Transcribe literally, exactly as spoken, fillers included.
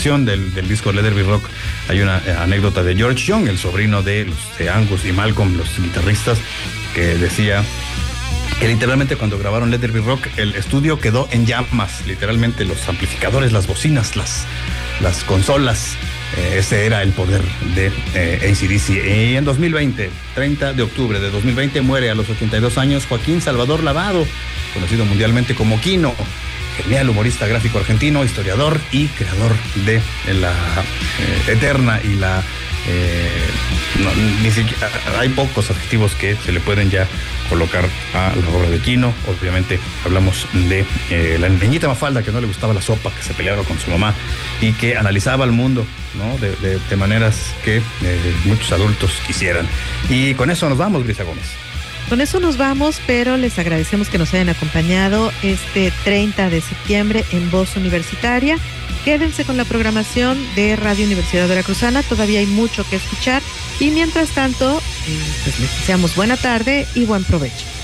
presentación del, del disco Let There Be Rock hay una eh, anécdota de George Young, el sobrino de, los, de Angus y Malcolm, los guitarristas, que decía que literalmente cuando grabaron Let There Be Rock el estudio quedó en llamas, literalmente los amplificadores, las bocinas, las, las consolas. Eh, ese era el poder de eh, A C D C. Y en dos mil veinte, treinta de octubre de dos mil veinte, muere a los ochenta y dos años Joaquín Salvador Lavado, conocido mundialmente como Quino, genial humorista gráfico argentino, historiador y creador de la eh, eterna y la... Eh, no, ni siquiera, hay pocos adjetivos que se le pueden ya colocar a la obra de Quino. Obviamente hablamos de eh, la niñita Mafalda, que no le gustaba la sopa, que se peleaba con su mamá y que analizaba el mundo, ¿no? de, de, de maneras que eh, muchos adultos quisieran. Y con eso nos vamos, Grisa Gómez. Con eso nos vamos, pero les agradecemos que nos hayan acompañado este treinta de septiembre en Voz Universitaria. Quédense con la programación de Radio Universidad Veracruzana, todavía hay mucho que escuchar y mientras tanto, pues les deseamos buena tarde y buen provecho.